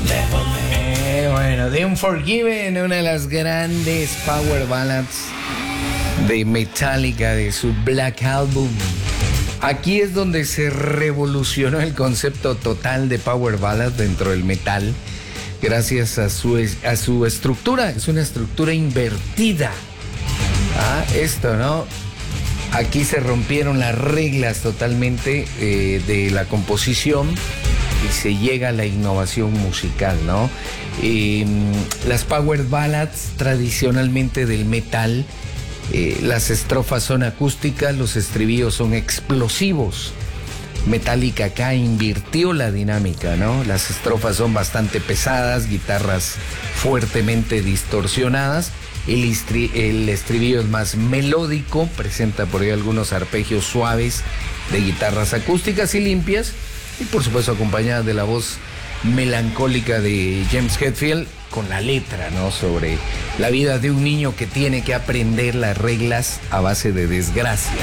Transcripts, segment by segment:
Bueno, The Unforgiven, una de las grandes power ballads de Metallica, de su Black Album. Aquí es donde se revolucionó el concepto total de power ballad dentro del metal, gracias a su estructura. Es una estructura invertida. Esto, ¿no? Aquí se rompieron las reglas totalmente de la composición y se llega a la innovación musical, ¿no? Las power ballads tradicionalmente del metal, las estrofas son acústicas, los estribillos son explosivos. Metallica acá invirtió la dinámica, ¿no? Las estrofas son bastante pesadas, guitarras fuertemente distorsionadas. El estribillo es más melódico, presenta por ahí algunos arpegios suaves de guitarras acústicas y limpias, y por supuesto acompañada de la voz melancólica de James Hetfield con la letra, ¿no? Sobre la vida de un niño que tiene que aprender las reglas a base de desgracias.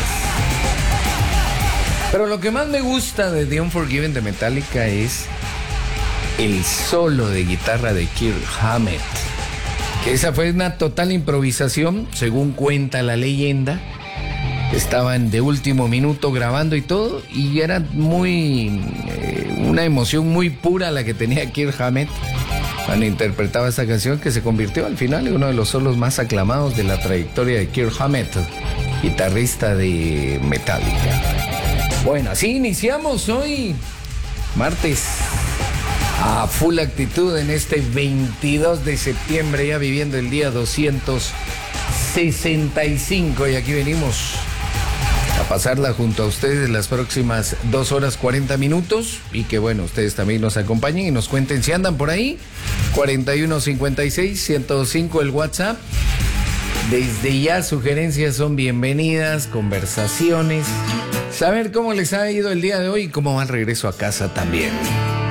Pero lo que más me gusta de The Unforgiven de Metallica es el solo de guitarra de Kirk Hammett. Que esa fue una total improvisación, según cuenta la leyenda. Estaban de último minuto grabando y todo, y era una emoción muy pura la que tenía Kirk Hammett cuando interpretaba esta canción, que se convirtió al final en uno de los solos más aclamados de la trayectoria de Kirk Hammett, guitarrista de Metallica. Bueno, así iniciamos hoy, martes, a full actitud en este 22 de septiembre, ya viviendo el día 265, y aquí venimos a pasarla junto a ustedes las próximas 2 horas 40 minutos, y que bueno, ustedes también nos acompañen y nos cuenten si andan por ahí. 4156-105 el WhatsApp. Desde ya sugerencias son bienvenidas, conversaciones, saber cómo les ha ido el día de hoy y cómo va el regreso a casa también.